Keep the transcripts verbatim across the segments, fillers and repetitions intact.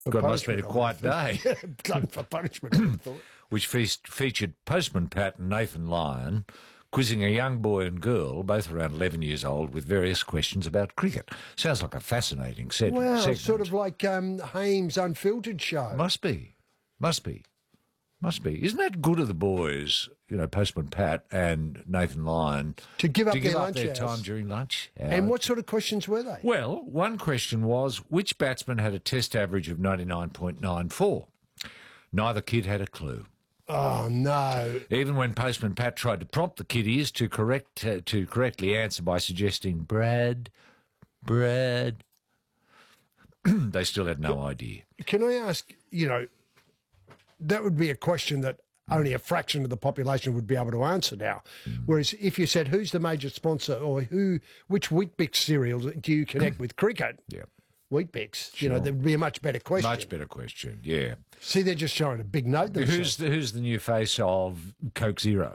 God, must have been a quiet day. Glutton for punishment, I thought. Which feast featured Postman Pat and Nathan Lyon quizzing a young boy and girl, both around eleven years old, with various questions about cricket. Sounds like a fascinating set- Well, segment. sort of like um, Hames' Unfiltered show. Must be. Must be. Must be. Isn't that good of the boys, you know, Postman Pat and Nathan Lyon, To give up to their give up lunch their hours. time during lunch? And hour? what sort of questions were they? Well, one question was, which batsman had a test average of ninety-nine point nine four? Neither kid had a clue. Oh, no. Even when Postman Pat tried to prompt the kiddies to correct uh, to correctly answer by suggesting Brad, Brad, they still had no idea. Can I ask, you know, that would be a question that only a fraction of the population would be able to answer now. Mm. Whereas if you said, who's the major sponsor or who, which Weet-Bix cereal do you connect with cricket? Yeah. Weet-Bix, you know, Sure. that would be a much better question. Much better question, yeah. See, they're just showing a big note themselves. Who's the, who's the new face of Coke Zero?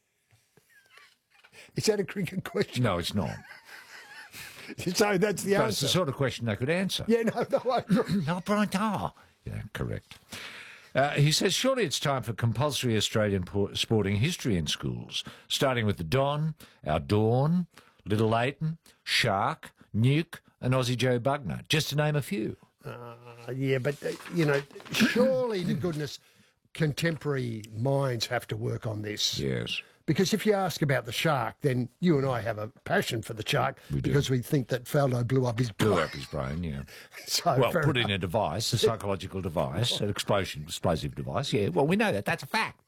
Is that a cricket question? No, it's not. So that's the But it's answer. the sort of question they could answer. Yeah, no, no. I, No, Brian, ah. Yeah, correct. Uh, he says, surely it's time for compulsory Australian po- sporting history in schools, starting with the Don, our Dawn, Little Leighton, Shark, Nuke, and Aussie Joe Bugner, just to name a few. uh, yeah, but, uh, you know, surely to goodness, contemporary minds have to work on this. Yes. Because if you ask about the shark, then you and I have a passion for the shark We do. because we think that Faldo blew up his Blew brain. up his brain, yeah. So Well, fair put in enough. a device, a psychological device, an explosion, explosive device. Yeah, well, we know that. That's a fact.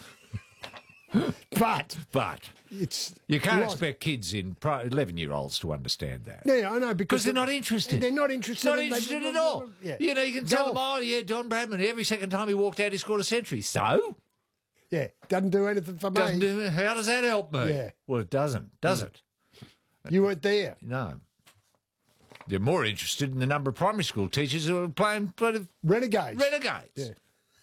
But But it's... you can't like- expect kids in eleven-year-olds to understand that. Yeah, I know, because... Because they're not interested. They're not interested. Not and they- interested at all. Yeah. You know, you can tell Golf. them, oh, yeah, Don Bradman, every second time he walked out, he scored a century. So? Yeah, doesn't do anything for Doesn't me. do, how does that help me? Yeah. Well, it doesn't, does it? You weren't there. No. They're more interested in the number of primary school teachers who are playing bloody Renegades. renegades. Yeah.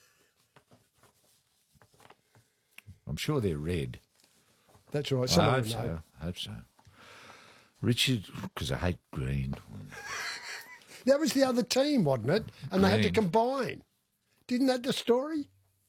I'm sure they're red. That's right. I Some hope of them know. so. I hope so. Richard, because I hate green. That was the other team, wasn't it? And they had to Green. combine. Didn't that the story?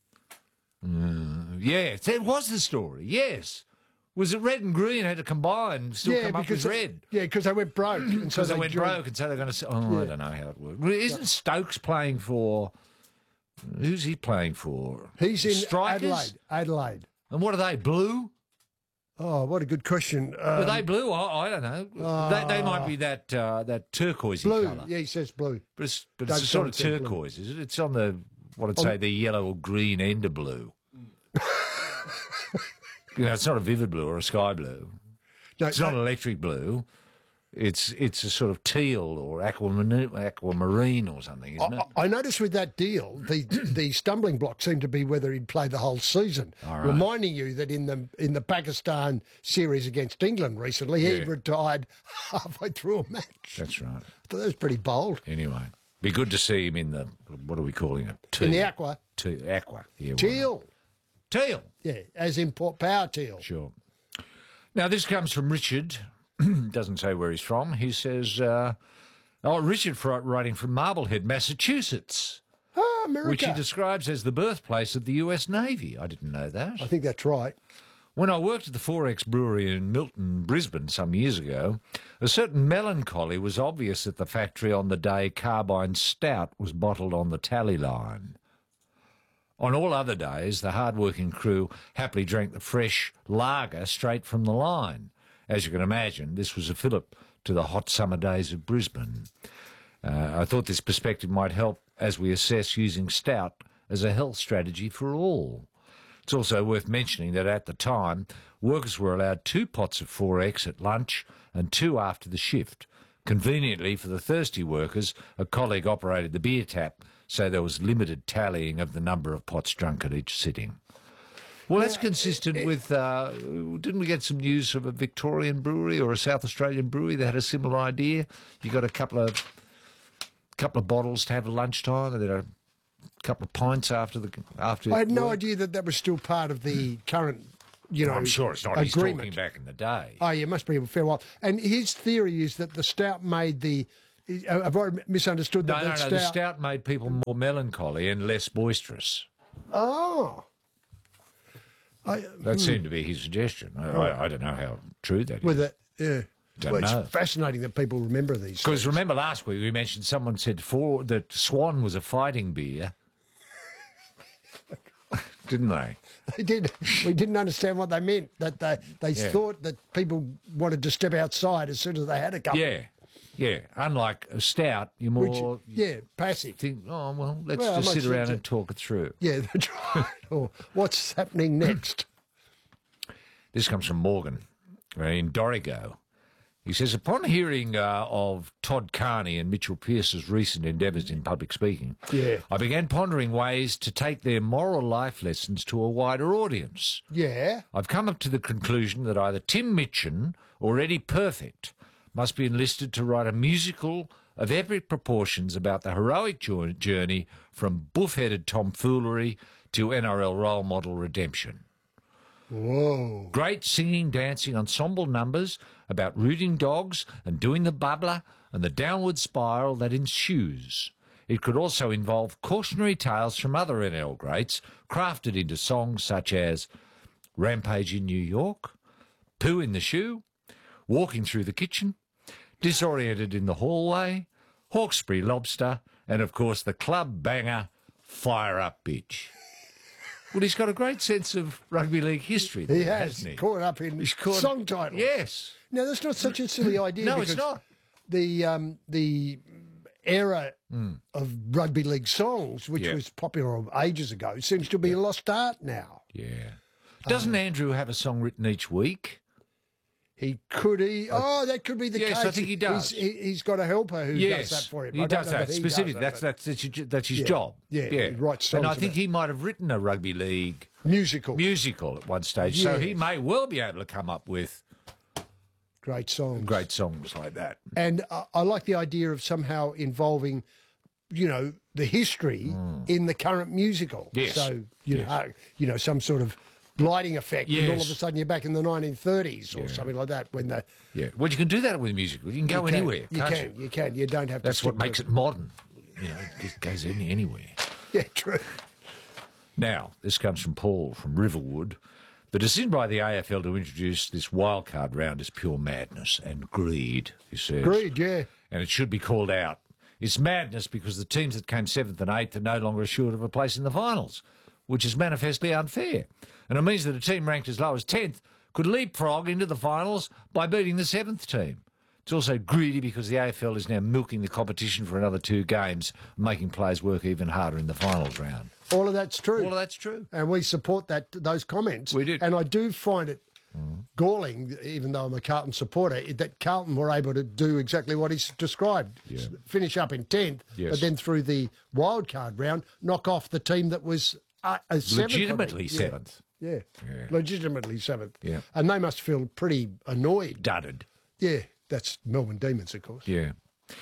Yes, it was the story. Yes. Was it red and green had to combine and still come up with they- red? Yeah, because they went broke. and so Because they went joined- broke, and so they're going to say, oh, I Yeah. don't know how it works. Well, isn't Stokes playing for... Who's he playing for? He's in Strikers? Adelaide. Adelaide. And what are they, blue? Oh, what a good question. Are Um, they blue? I, I don't know. they, they might be that uh, that turquoisey blue. colour. Yeah, he says blue. But it's, but Don't it's a sort of tell it said blue. turquoise, is it? It's on the, what I'd say, the yellow or green end of blue. You know, it's not a vivid blue or a sky blue. No, It's not electric blue. It's it's a sort of teal or aquamarine, aquamarine or something, isn't it? I, I noticed with that deal, the the stumbling block seemed to be whether he'd play the whole season. All right. Reminding you that in the in the Pakistan series against England recently, he Yeah. retired halfway through a match. That's right. I thought that was pretty bold. Anyway, be good to see him in the, what are we calling it? Teal. In the aqua. Teal. Aqua. Yeah, well, Teal. Teal. Yeah, as in Port Power teal. Sure. Now, this comes from Richard. Doesn't say where he's from. He says, uh, oh, Richard fr- writing from Marblehead, Massachusetts, Ah, America. which he describes as the birthplace of the U S Navy. I didn't know that. I think that's right. When I worked at the four X Brewery in Milton, Brisbane, some years ago, a certain melancholy was obvious at the factory on the day Carbine Stout was bottled on the tally line. On all other days, the hard-working crew happily drank the fresh lager straight from the line. As you can imagine, this was a fillip to the hot summer days of Brisbane. Uh, I thought this perspective might help as we assess using stout as a health strategy for all. It's also worth mentioning that at the time, workers were allowed two pots of four X at lunch and two after the shift. Conveniently for the thirsty workers, a colleague operated the beer tap, so there was limited tallying of the number of pots drunk at each sitting. Well, that's consistent with, uh, didn't we get some news of a Victorian brewery or a South Australian brewery that had a similar idea? You got a couple of couple of bottles to have at lunchtime and then a couple of pints after the after. I had no work. idea that that was still part of the current, you know, I'm sure it's not. He's talking agreement. back in the day. Oh, yeah, it must be a fair while. And his theory is that the stout made the I've already misunderstood No, that. no, that no. stout. The stout made people more melancholy and less boisterous. Oh. I, That seemed to be his suggestion. I, I, I don't know how true that is. with it, yeah. Don't well, know. it's fascinating that people remember these. Because things. remember last week we mentioned someone said for, that Swan was a fighting beer. Didn't they? They did. We didn't understand what they meant. That they they Yeah. thought that people wanted to step outside as soon as they had a couple. Yeah, yeah. Unlike a stout, you're Which, more yeah, passive. think, oh, well, let's Well, just I sit might around sit- and talk it through. Yeah, that's right. Or what's happening next? This comes from Morgan uh, in Dorrigo. He says, upon hearing uh, of Todd Carney and Mitchell Pearce's recent endeavours in public speaking, Yeah. I began pondering ways to take their moral life lessons to a wider audience. Yeah. I've come up to the conclusion that either Tim Mitchin or Eddie Perfect must be enlisted to write a musical of epic proportions about the heroic jour- journey from buff-headed tomfoolery to N R L role model redemption. Whoa. Great singing, dancing, ensemble numbers about rooting dogs and doing the bubbler and the downward spiral that ensues. It could also involve cautionary tales from other N L greats, crafted into songs such as Rampage in New York, Poo in the Shoe, Walking Through the Kitchen, Disoriented in the Hallway, Hawkesbury Lobster, and of course the club banger, Fire Up Bitch. Well, he's got a great sense of rugby league history there, He has hasn't he? caught up in He's caught- song titles. Yes. Now, that's not such a silly idea. No, it's because not. The um, the era of rugby league songs, which Hmm. Yeah. was popular ages ago, seems to be a lost art now. Yeah. Doesn't Andrew have a song written each week? He could he? Oh, that could be the Yes, case. I think he does. He's, he, he's got a helper who Yes, does that for him. he I don't does know that he specifically. does that's, it, that's that's his, that's his Yeah. job. Yeah, he writes And I songs think about he might have written a rugby league but musical, musical at one stage, so he Yes. may well be able to come up with great songs. great songs like that. And uh, I like the idea of somehow involving, you know, the history in the current musical. Hmm. Yes. So you Yes. know, you know, some sort of lighting effect, and all of a Yes. sudden you're back in the nineteen thirties or something like that. When the Yeah. Well, you can do that with music. You can go you can, anywhere. you can't can, you? you can, you don't have to. That's what stick makes with- it modern. You know, it goes any, anywhere. Yeah, true. Now, this comes from Paul from Riverwood. The decision by the A F L to introduce this wildcard round is pure madness and greed, he says. Agreed. Yeah. And it should be called out. It's madness because the teams that came seventh and eighth are no longer assured of a place in the finals, which is manifestly unfair. And it means that a team ranked as low as tenth could leapfrog into the finals by beating the seventh team. It's also greedy because the A F L is now milking the competition for another two games, making players work even harder in the finals round. All of that's true. All of that's true. And we support that those comments. We did. And I do find it galling, even though I'm a Carlton supporter, that Carlton were able to do exactly what he's described. Yeah. Finish up in tenth, Yes. but then through the wild card round, knock off the team that was uh, a seventh. I think. Legitimately Yeah. seventh. Yeah. Yeah. Legitimately seventh. Yeah. And they must feel pretty annoyed. Dudded. Yeah. That's Melbourne Demons, of course. Yeah.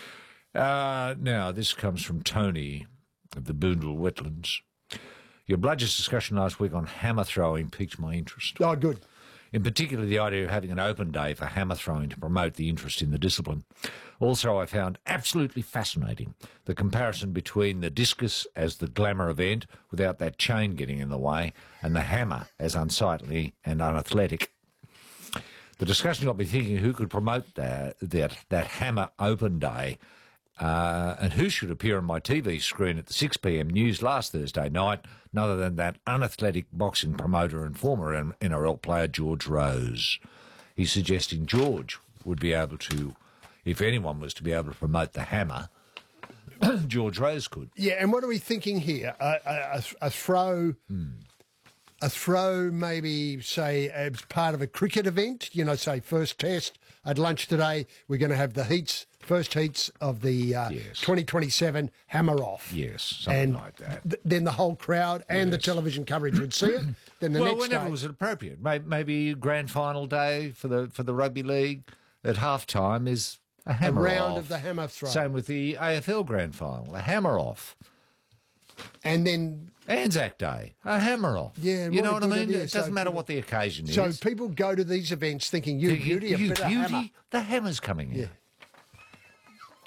Uh, now, this comes from Tony of the Boondall Wetlands. Your Bludgers discussion last week on hammer throwing piqued my interest. Oh, good. In particular, the idea of having an open day for hammer throwing to promote the interest in the discipline. Also, I found absolutely fascinating the comparison between the discus as the glamour event without that chain getting in the way and the hammer as unsightly and unathletic. The discussion got me thinking who could promote that, that, that hammer open day uh, and who should appear on my T V screen at the six p m news last Thursday night, none other than that unathletic boxing promoter and former N R L player George Rose. He's suggesting George would be able to, if anyone was to be able to promote the hammer, George Rose could. Yeah, and what are we thinking here? A, a, a, a throw, a throw, maybe say as part of a cricket event. You know, say first test at lunch today. We're going to have the heats, first heats of the uh, Yes. twenty twenty-seven hammer off. Yes, something and like that. th- then the whole crowd and the Yes. television coverage would see it. Then the well, next whenever day, was it appropriate? Maybe, maybe grand final day for the for the rugby league at half time is a a hammer round off. of the hammer throw, Same with the A F L grand final, a hammer off. and then Anzac Day, a hammer off. Yeah, you know what a what I good mean? idea. It doesn't So matter people- what the occasion so is. people go to these events thinking, "You Thinking, beauty, a you bit of beauty, hammer." the hammer's coming in. Yeah.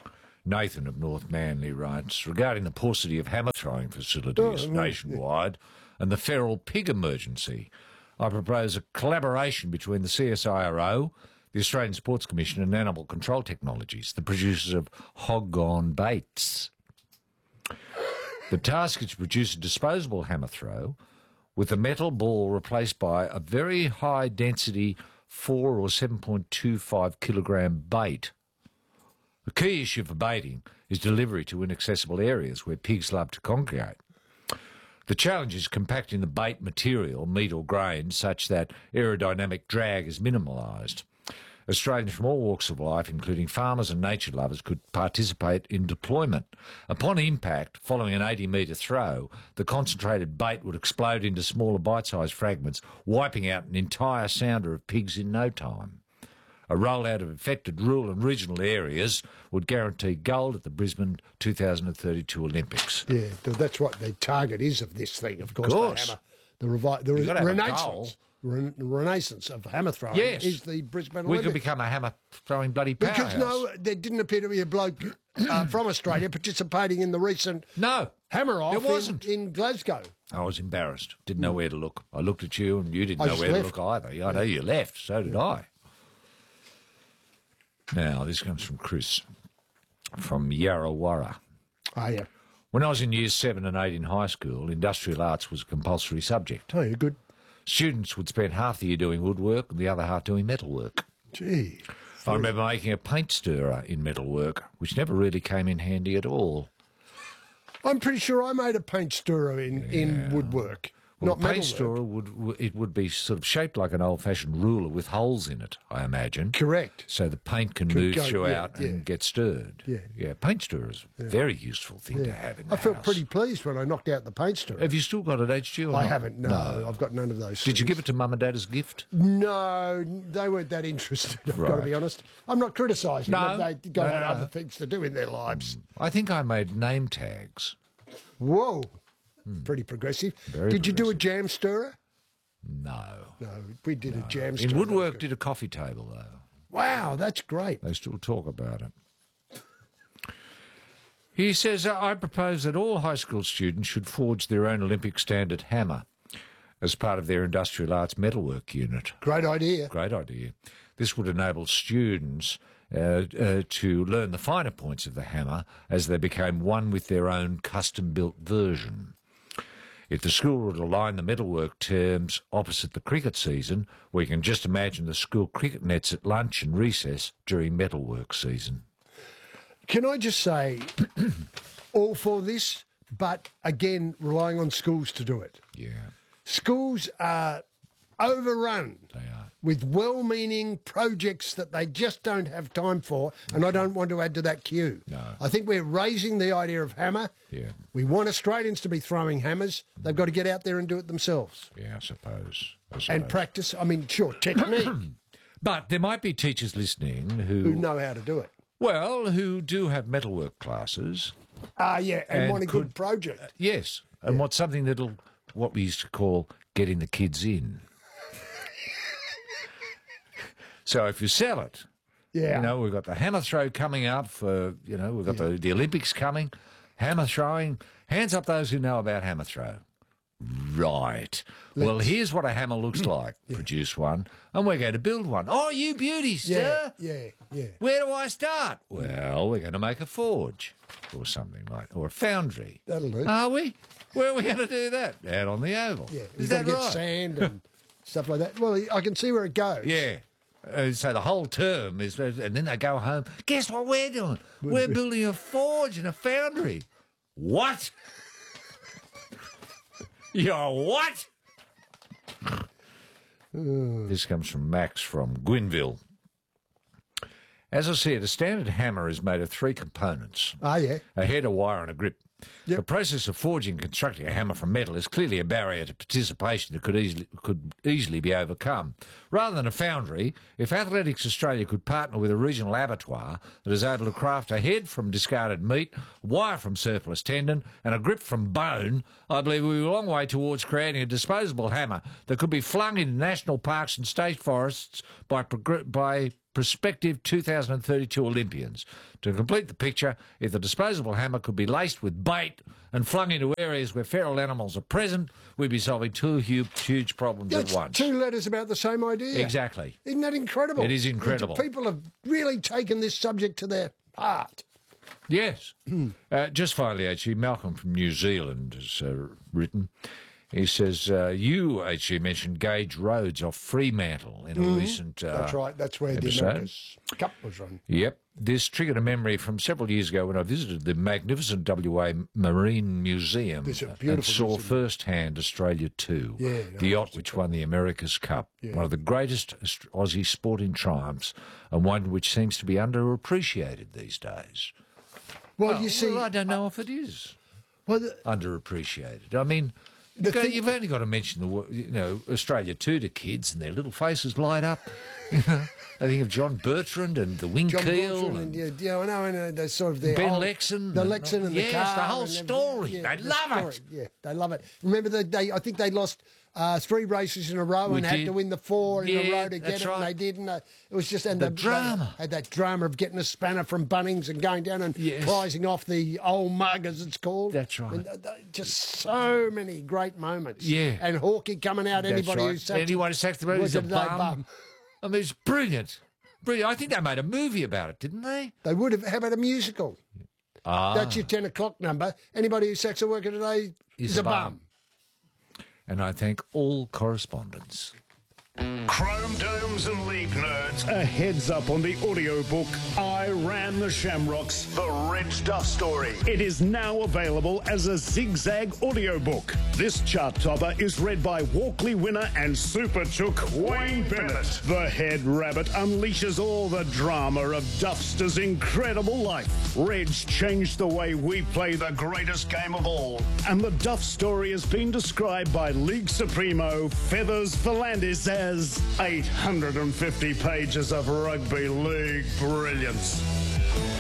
Nathan of North Manly writes, regarding the paucity of hammer throwing facilities Oh, no, nationwide and the feral pig emergency, I propose a collaboration between the C S I R O, the Australian Sports Commission and Animal Control Technologies, the producers of hog-on baits. The task is to produce a disposable hammer throw with a metal ball replaced by a very high-density four or seven point two five kilogram bait. The key issue for baiting is delivery to inaccessible areas where pigs love to congregate. The challenge is compacting the bait material, meat or grain, such that aerodynamic drag is minimalised. Australians from all walks of life, including farmers and nature lovers, could participate in deployment. Upon impact, following an eighty metre throw, the concentrated bait would explode into smaller bite-sized fragments, wiping out an entire sounder of pigs in no time. A rollout of affected rural and regional areas would guarantee gold at the Brisbane two thousand thirty-two Olympics. Yeah, that's what the target is of this thing, of course. Of course. The, hammer, the, revi- the You've gotta have a renaissance, goal. re- renaissance of hammer throwing Yes. is the Brisbane We Olympics. could become a hammer-throwing bloody powerhouse. Because no, there didn't appear to be a bloke uh, from Australia participating in the recent No, hammer off there wasn't. in, in Glasgow. I was embarrassed. Didn't know where to look. I looked at you and you didn't I know just where left. to look either. I know you left, so did I. Now, this comes from Chris, from Yarrawarra. Oh, yeah. When I was in years seven and eight in high school, industrial arts was a compulsory subject. Oh, you're good. Students would spend half the year doing woodwork and the other half doing metalwork. Gee. I remember making a paint stirrer in metalwork, which never really came in handy at all. I'm pretty sure I made a paint stirrer in, in woodwork, Well, not a paint metalwork. stirrer would it would be sort of shaped like an old-fashioned ruler with holes in it, I imagine. Correct. So the paint can move go- throughout yeah, and yeah. get stirred. Yeah. yeah. Paint stirrer is a very useful thing to have in the I felt house. pretty pleased when I knocked out the paint stirrer. Have you still got it, H G? Or I not? haven't, no, I've got none of those. Did you things. give it to Mum and Dad as a gift? No, they weren't that interested, I've got to Right. be honest. I'm not criticising No, them. They've got no, no. other things to do in their lives. I think I made name tags. Whoa, pretty progressive. Hmm. Very Did you do a jam stirrer? No. No, we did a jam In stirrer. woodwork, did a coffee table though. Wow, that's great. They still talk about it. He says, I propose that all high school students should forge their own Olympic standard hammer as part of their industrial arts metalwork unit. Great idea. Great idea. This would enable students uh, uh, to learn the finer points of the hammer as they became one with their own custom-built version. If the school would align the metalwork terms opposite the cricket season, we can just imagine the school cricket nets at lunch and recess during metalwork season. Can I just say, all for this, but again, relying on schools to do it. Yeah, Schools are overrun they are. with well-meaning projects that they just don't have time for, and I don't want to add to that queue. No. I think we're raising the idea of hammer. Yeah, We want Australians to be throwing hammers. They've got to get out there and do it themselves yeah, I suppose. I and suppose. practice. I mean, sure, technique, But there might be teachers listening who, who know how to do it. well, who do have metalwork classes. Ah, yeah, and, And want a could- good project. Yes, and want something that'll, what we used to call getting the kids in. So if you sell it, Yeah. you know, we've got the hammer throw coming up for, you know, we've got the, the Olympics coming, hammer throwing. Hands up those who know about hammer throw. Right. Well, here's what a hammer looks like. Produce one, and we're going to build one. Oh, you beauty, yeah, sir. yeah, yeah. Where do I start? Well, we're going to make a forge or something like, or a foundry. That'll do. Are we? Where are we going to do that? Out on the oval. Yeah, Is you've got that to get right? sand and stuff like that. Well, I can see where it goes. Yeah. Uh, so the whole term is, and then they go home. Guess what we're doing? We're building a forge and a foundry. What? You're what? This comes from Max from Gwynville. As I said, a standard hammer is made of three components: Ah, yeah. a head, a wire, and a grip. Yep. The process of forging and constructing a hammer from metal is clearly a barrier to participation that could easily could easily be overcome. Rather than a foundry, if Athletics Australia could partner with a regional abattoir that is able to craft a head from discarded meat, wire from surplus tendon, and a grip from bone, I believe we're a long way towards creating a disposable hammer that could be flung into national parks and state forests by progr- by prospective two thousand thirty-two Olympians. To complete the picture, if the disposable hammer could be laced with bait and flung into areas where feral animals are present, we'd be solving two huge, huge problems That's at once. two letters about the same idea. Exactly. Isn't that incredible? It is incredible. People have really taken this subject to their heart. Yes. uh, just finally, actually, Malcolm from New Zealand has uh, written. He says, uh, you actually mentioned Gage Roads off Fremantle in a mm, recent uh, That's right. That's where episode. the America's Cup was run. Yep. This triggered a memory from several years ago when I visited the magnificent W A Marine Museum and saw museum. firsthand Australia two, yeah, no, the yacht which won the America's Cup, yeah. one of the greatest Aussie sporting triumphs and one which seems to be underappreciated these days. Well, well you see... Well, I don't know if it is well, the, underappreciated. I mean... You've, got, you've only got to mention the you know Australia two to kids and their little faces light up. You know, I think of John Bertrand and the wing John keel and, and yeah, yeah, I know, and uh, the sort of the Ben old, Lexon, the Lexon and, and the yes, car, the whole and story. Yeah, they the love story. it. Yeah, they love it. Remember that they? I think they lost uh, three races in a row we and did. had to win the four in yeah, a row to get it, right. and they did. And uh, it was just and the the, drama they had that drama of getting a spanner from Bunnings and going down and yes. prizing off the old mug, as it's called. That's right. And, uh, just so many great moments. Yeah, and Hawkeye coming out. That's anybody right. who sacked anyone who sacked the road is a bum. bum. I mean, it's brilliant. Brilliant. I think they made a movie about it, didn't they? They would have. How about a musical? Ah. That's your ten o'clock number. Anybody who sacks a worker today is, is a bum. bum. And I thank all correspondents. Chrome Domes and League nerds, a heads up on the audiobook I Ran the Shamrocks, The Reg Duff Story. It is now available as a zigzag audiobook. This chart topper is read by Walkley winner and super chook Wayne Bennett. The head rabbit unleashes all the drama of Duffster's incredible life. Reg changed the way we play the greatest game of all. And the Duff story has been described by League Supremo Feathers Volandis as eight hundred fifty pages of rugby league brilliance.